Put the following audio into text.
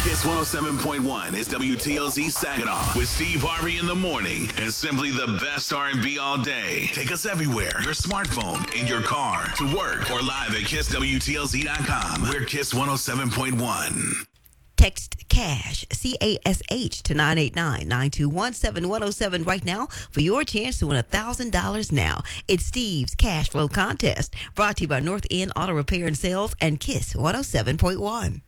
Kiss 107.1 is WTLZ Saginaw with Steve Harvey in the morning and simply the best R&B all day. Take us everywhere. Your smartphone, in your car, to work, or live at KissWTLZ.com. We're Kiss 107.1. Text CASH, CASH, to 989-921-7107 right now for your chance to win $1,000 now. It's Steve's Cash Flow Contest, brought to you by North End Auto Repair and Sales and Kiss 107.1.